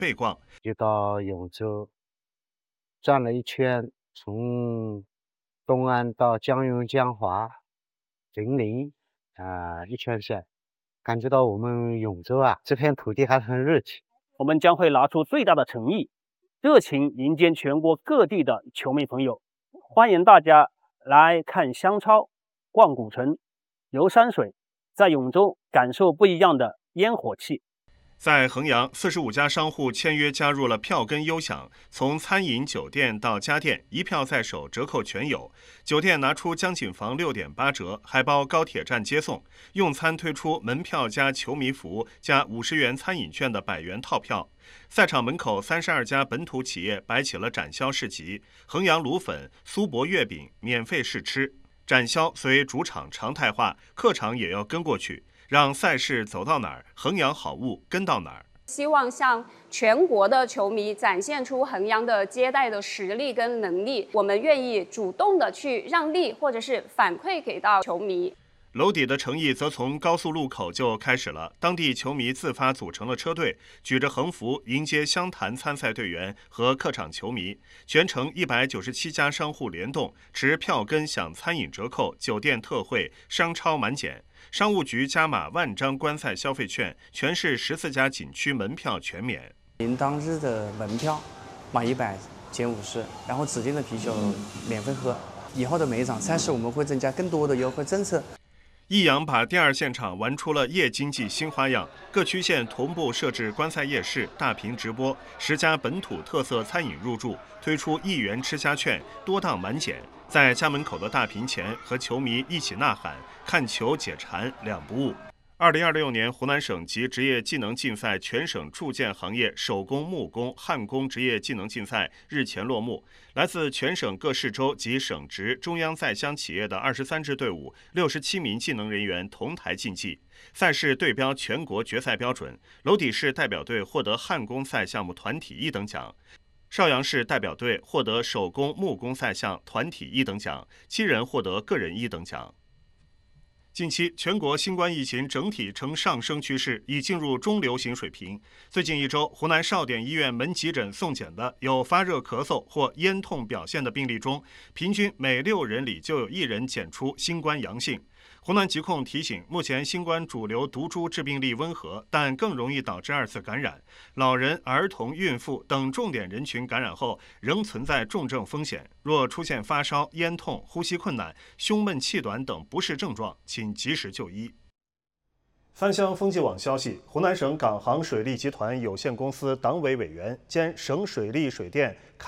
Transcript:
背逛。 就到永州转了一圈，从东安到江永、江华、金陵一圈下来，感觉到我们永州这片土地还是很热情。 我们将会拿出最大的诚意，热情迎接全国各地的球迷朋友，欢迎大家来看香超、逛古城、游山水，在永州感受不一样的烟火气。 在衡阳，45家商户签约加入了票根优享，从餐饮、酒店到家电，一票在手，折扣全有。酒店拿出江景房6.8折，还包高铁站接送。用餐推出门票加球迷服加50元餐饮券的100元套票。赛场门口32家本土企业摆起了展销市集，衡阳卤粉、苏博月饼免费试吃。展销随主场常态化，客场也要跟过去。让赛事走到哪儿，衡阳好物跟到哪儿。 希望向全国的球迷展现出衡阳的接待的实力跟能力，我们愿意主动的去让利或者是反馈给到球迷。 楼底的诚意则从高速路口就开始了，当地球迷自发组成了车队，举着横幅迎接湘潭参赛队员和客场球迷。全程197家商户联动，持票根享餐饮折扣、酒店特惠、商超满减。商务局加码万张观赛消费券，全市14家景区门票全免。 您当日的门票满100减50，然后指定的啤酒免费喝。以后的每一场赛事我们会增加更多的优惠政策。 益阳把第2现场玩出了夜经济新花样，各区县同步设置观赛夜市、大屏直播，10家本土特色餐饮入驻，推出1元吃虾券，多档满减。在家门口的大屏前，和球迷一起呐喊，看球解馋两不误。2026年湖南省级职业技能竞赛全省铸件行业手工、木工、焊工职业技能竞赛日前落幕。来自全省各市州及省直、中央在乡企业的23支队伍，67名技能人员同台竞技。赛事对标全国决赛标准，娄底市代表队获得焊工赛项目团体1等奖。邵阳市代表队获得手工、木工赛项团体1等奖，7人获得个人1等奖。近期，全国新冠疫情整体呈上升趋势，已进入中流行水平。最近1周，湖南邵点医院门急诊送检的有发热、咳嗽或咽痛表现的病例中，平均每6人里就有1人检出新冠阳性。湖南疾控提醒，目前新冠主流毒株致病力温和，但更容易导致2次感染。老人、儿童、孕妇等重点人群感染后，仍存在重症风险。若出现发烧、咽痛、呼吸困难、胸闷气短等不适症状，请及时就医。三湘风纪网消息，湖南省港航水利集团有限公司党委委员兼省水利水电